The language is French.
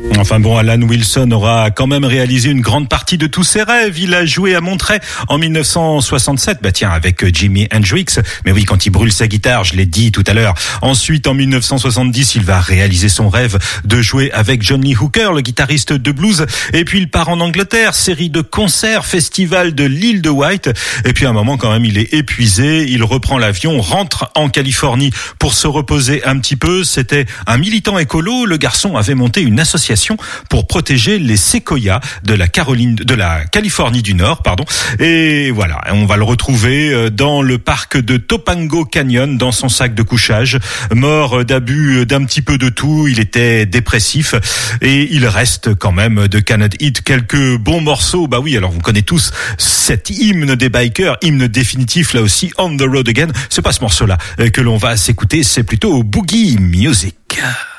Enfin bon, Alan Wilson aura quand même réalisé une grande partie de tous ses rêves. Il a joué à Monterey en 1967, avec Jimi Hendrix. Mais oui, quand il brûle sa guitare, je l'ai dit tout à l'heure. Ensuite, en 1970, il va réaliser son rêve de jouer avec John Lee Hooker, le guitariste de blues. Et puis il part en Angleterre, série de concerts, festival de l'île de White. Et puis à un moment quand même, il est épuisé. Il reprend l'avion, rentre en Californie pour se reposer un petit peu. C'était un militant écolo. Le garçon avait monté une association pour protéger les séquoias de la Californie du Nord, Et voilà, on va le retrouver dans le parc de Topanga Canyon, dans son sac de couchage, mort d'abus d'un petit peu de tout. Il était dépressif et il reste quand même de Cannot Hit quelques bons morceaux. Bah oui, alors vous connaissez tous cet hymne des bikers, hymne définitif là aussi, On the Road Again. C'est pas ce morceau-là que l'on va s'écouter, c'est plutôt Boogie Music.